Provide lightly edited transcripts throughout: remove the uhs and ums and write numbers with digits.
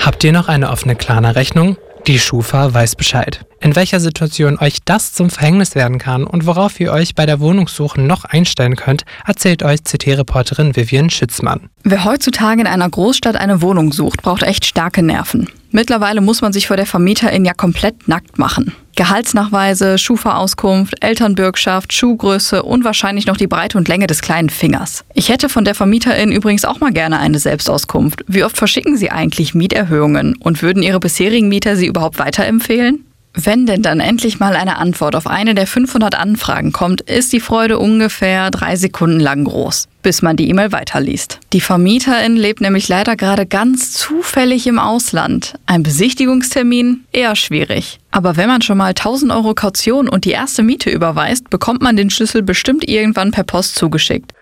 Habt ihr noch eine offene Klarna-Rechnung? Die Schufa weiß Bescheid. In welcher Situation euch das zum Verhängnis werden kann und worauf ihr euch bei der Wohnungssuche noch einstellen könnt, erzählt euch CT-Reporterin Vivian Schützmann. Wer heutzutage in einer Großstadt eine Wohnung sucht, braucht echt starke Nerven. Mittlerweile muss man sich vor der Vermieterin ja komplett nackt machen. Gehaltsnachweise, Schufa-Auskunft, Elternbürgschaft, Schuhgröße und wahrscheinlich noch die Breite und Länge des kleinen Fingers. Ich hätte von der Vermieterin übrigens auch mal gerne eine Selbstauskunft. Wie oft verschicken Sie eigentlich Mieterhöhungen und würden Ihre bisherigen Mieter Sie überhaupt weiterempfehlen? Wenn denn dann endlich mal eine Antwort auf eine der 500 Anfragen kommt, ist die Freude ungefähr 3 Sekunden lang groß, bis man die E-Mail weiterliest. Die Vermieterin lebt nämlich leider gerade ganz zufällig im Ausland. Ein Besichtigungstermin? Eher schwierig. Aber wenn man schon mal 1.000 Euro Kaution und die erste Miete überweist, bekommt man den Schlüssel bestimmt irgendwann per Post zugeschickt.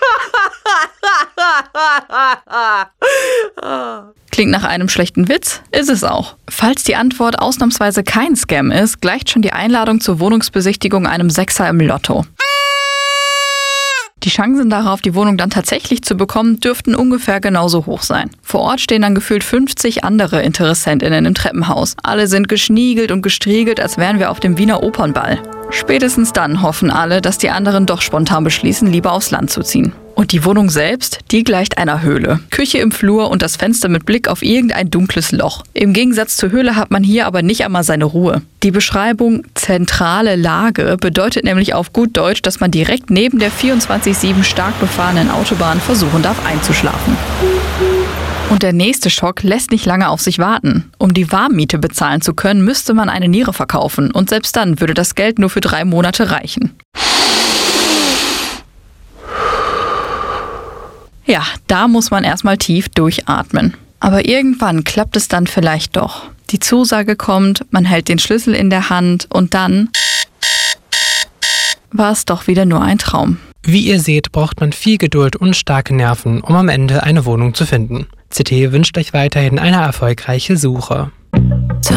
Klingt nach einem schlechten Witz, ist es auch. Falls die Antwort ausnahmsweise kein Scam ist, gleicht schon die Einladung zur Wohnungsbesichtigung einem Sechser im Lotto. Die Chancen darauf, die Wohnung dann tatsächlich zu bekommen, dürften ungefähr genauso hoch sein. Vor Ort stehen dann gefühlt 50 andere InteressentInnen im Treppenhaus. Alle sind geschniegelt und gestriegelt, als wären wir auf dem Wiener Opernball. Spätestens dann hoffen alle, dass die anderen doch spontan beschließen, lieber aufs Land zu ziehen. Und die Wohnung selbst, die gleicht einer Höhle. Küche im Flur und das Fenster mit Blick auf irgendein dunkles Loch. Im Gegensatz zur Höhle hat man hier aber nicht einmal seine Ruhe. Die Beschreibung zentrale Lage bedeutet nämlich auf gut Deutsch, dass man direkt neben der 24/7 stark befahrenen Autobahn versuchen darf einzuschlafen. Und der nächste Schock lässt nicht lange auf sich warten. Um die Warmmiete bezahlen zu können, müsste man eine Niere verkaufen. Und selbst dann würde das Geld nur für 3 Monate reichen. Ja, da muss man erstmal tief durchatmen. Aber irgendwann klappt es dann vielleicht doch. Die Zusage kommt, man hält den Schlüssel in der Hand und dann war es doch wieder nur ein Traum. Wie ihr seht, braucht man viel Geduld und starke Nerven, um am Ende eine Wohnung zu finden. CT wünscht euch weiterhin eine erfolgreiche Suche.